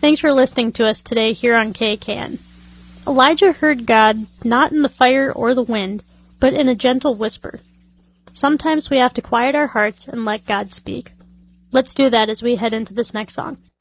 Thanks for listening to us today here on KCAN. Elijah heard God not in the fire or the wind, but in a gentle whisper. Sometimes we have to quiet our hearts and let God speak. Let's do that as we head into this next song.